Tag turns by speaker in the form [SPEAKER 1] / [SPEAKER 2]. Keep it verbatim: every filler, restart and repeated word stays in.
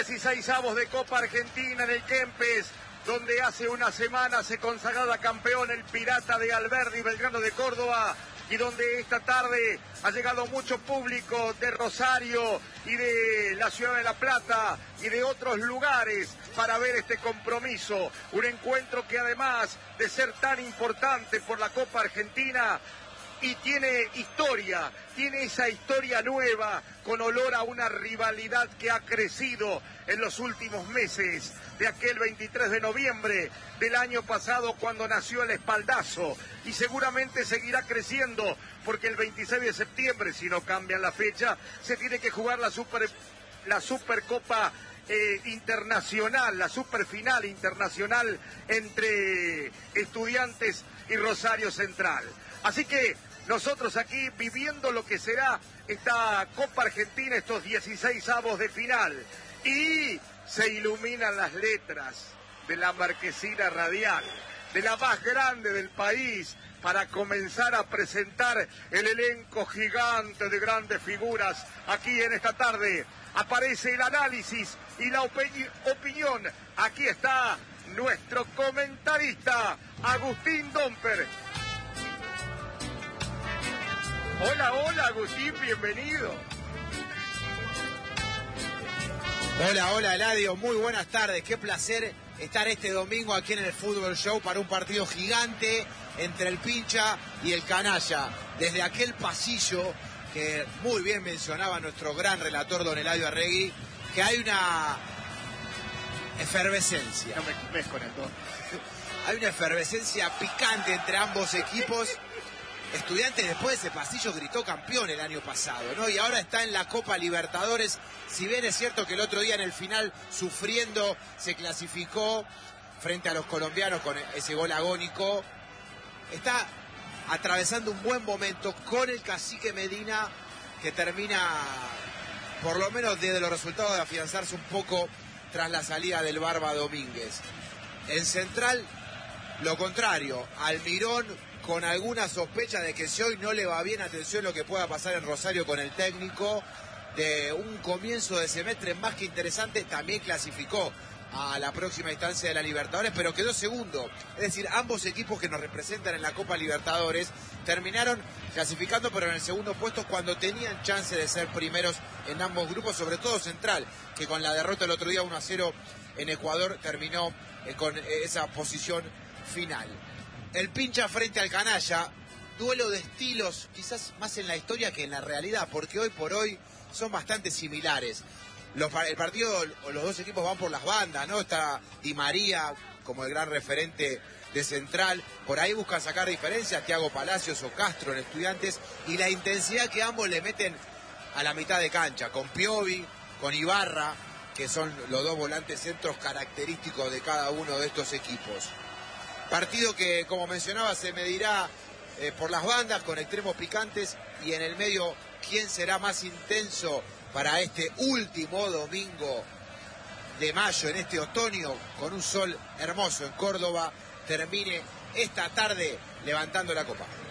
[SPEAKER 1] dieciseisavos de Copa Argentina en el Kempes, donde hace una semana se consagraba campeón el Pirata de Alberdi, Belgrano de Córdoba, y donde esta tarde ha llegado mucho público de Rosario y de la ciudad de La Plata y de otros lugares para ver este compromiso. Un encuentro que además de ser tan importante por la Copa Argentina, y tiene historia, tiene esa historia nueva con olor a una rivalidad que ha crecido en los últimos meses, de aquel veintitrés de noviembre del año pasado cuando nació el espaldazo, y seguramente seguirá creciendo porque el veintiséis de septiembre, si no cambian la fecha, se tiene que jugar la super la Supercopa eh, internacional, la superfinal internacional entre Estudiantes y Rosario Central. Así que nosotros aquí viviendo lo que será esta Copa Argentina, estos dieciseisavos de final, y se iluminan las letras de la marquesina radial, de la más grande del país, para comenzar a presentar el elenco gigante de grandes figuras. Aquí en esta tarde aparece el análisis y la opini- opinión. Aquí está nuestro comentarista, Agustín Domper. Hola, hola, Agustín, bienvenido.
[SPEAKER 2] Hola, hola, Eladio, muy buenas tardes. Qué placer estar este domingo aquí en el Fútbol Show para un partido gigante entre el Pincha y el Canalla. Desde aquel pasillo que muy bien mencionaba nuestro gran relator don Eladio Arregui, que hay una efervescencia.
[SPEAKER 1] No me desconectó.
[SPEAKER 2] Hay una efervescencia picante entre ambos equipos. Estudiantes después de ese pasillo gritó campeón el año pasado, ¿no? Y ahora está en la Copa Libertadores. Si bien es cierto que el otro día en el final, sufriendo, se clasificó frente a los colombianos con ese gol agónico, está atravesando un buen momento con el Cacique Medina, que termina, por lo menos desde los resultados, de afianzarse un poco tras la salida del Barba Domínguez. En Central, lo contrario, Almirón con alguna sospecha de que si hoy no le va bien, atención lo que pueda pasar en Rosario con el técnico, de un comienzo de semestre más que interesante, también clasificó a la próxima instancia de la Libertadores, pero quedó segundo. Es decir, ambos equipos que nos representan en la Copa Libertadores terminaron clasificando, pero en el segundo puesto, cuando tenían chance de ser primeros en ambos grupos, sobre todo Central, que con la derrota el otro día uno a cero en Ecuador terminó eh, con eh, esa posición final. El Pincha frente al Canalla, duelo de estilos, quizás más en la historia que en la realidad, porque hoy por hoy son bastante similares. Los, el partido, los dos equipos van por las bandas, ¿no? Está Di María como el gran referente de Central, por ahí buscan sacar diferencias, Thiago Palacios o Castro en Estudiantes, y la intensidad que ambos le meten a la mitad de cancha, con Piovi, con Ibarra, que son los dos volantes centros característicos de cada uno de estos equipos. Partido que, como mencionaba, se medirá eh, por las bandas con extremos picantes, y en el medio, ¿quién será más intenso para este último domingo de mayo, en este otoño, con un sol hermoso en Córdoba, termine esta tarde levantando la copa?